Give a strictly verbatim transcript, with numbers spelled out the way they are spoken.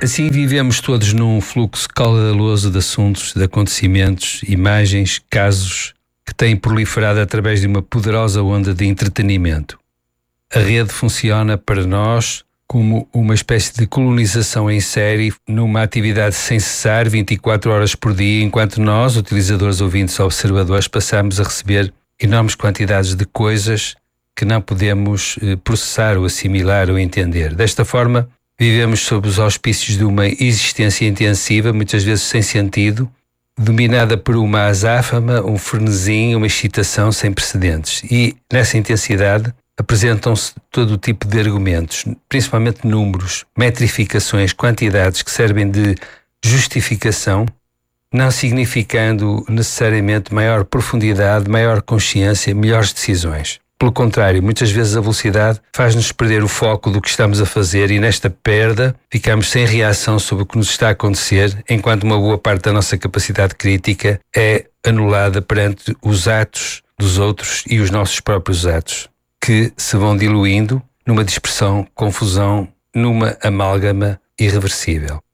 Assim vivemos todos num fluxo caudaloso de assuntos, de acontecimentos, imagens, casos que têm proliferado através de uma poderosa onda de entretenimento. A rede funciona para nós como uma espécie de colonização em série, numa atividade sem cessar, vinte e quatro horas por dia, enquanto nós, utilizadores, ouvintes, observadores, passamos a receber enormes quantidades de coisas que não podemos eh, processar ou assimilar ou entender. Desta forma, vivemos sob os auspícios de uma existência intensiva, muitas vezes sem sentido, dominada por uma azáfama, um frenesim, uma excitação sem precedentes. E, nessa intensidade, apresentam-se todo o tipo de argumentos, principalmente números, metrificações, quantidades que servem de justificação, não significando necessariamente maior profundidade, maior consciência, melhores decisões. Pelo contrário, muitas vezes a velocidade faz-nos perder o foco do que estamos a fazer e nesta perda ficamos sem reação sobre o que nos está a acontecer, enquanto uma boa parte da nossa capacidade crítica é anulada perante os atos dos outros e os nossos próprios atos, que se vão diluindo numa dispersão, confusão, numa amálgama irreversível.